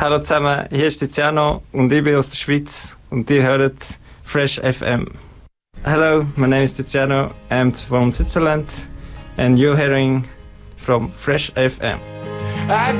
Hallo zusammen, hier ist Tiziano und ich bin aus der Schweiz und ihr hört Fresh FM. Hello, my name is Tiziano, I'm from Switzerland and you're hearing from Fresh FM. I